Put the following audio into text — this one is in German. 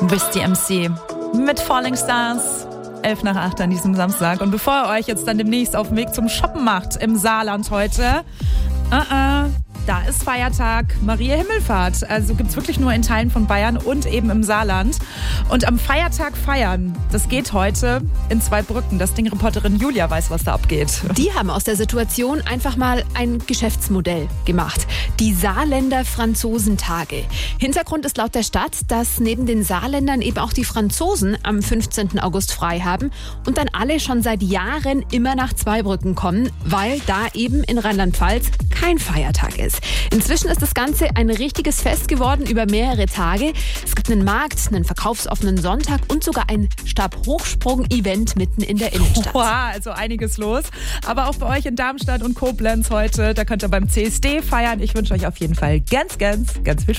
Whisty MC mit Falling Stars. 7:11 an diesem Samstag. Und bevor ihr euch jetzt dann demnächst auf den Weg zum Shoppen macht im Saarland heute, da ist Feiertag Maria Himmelfahrt. Also gibt es wirklich nur in Teilen von Bayern und eben im Saarland. Und am Feiertag feiern, das geht heute in Zweibrücken. Das Ding-Reporterin Julia weiß, was da abgeht. Die haben aus der Situation einfach mal ein Geschäftsmodell gemacht. Die Saarländer Franzosentage. Hintergrund ist laut der Stadt, dass neben den Saarländern eben auch die Franzosen am 15. August frei haben und dann alle schon seit Jahren immer nach Zweibrücken kommen, weil da eben in Rheinland-Pfalz kein Feiertag ist. Inzwischen ist das Ganze ein richtiges Fest geworden über mehrere Tage. Es gibt einen Markt, einen verkaufsoffenen Sonntag und sogar ein Stabhochsprung-Event mitten in der Innenstadt. Wow, also einiges los. Aber auch bei euch in Darmstadt und Koblenz heute, da könnt ihr beim CSD feiern. Ich wünsche euch auf jeden Fall ganz viel Spaß.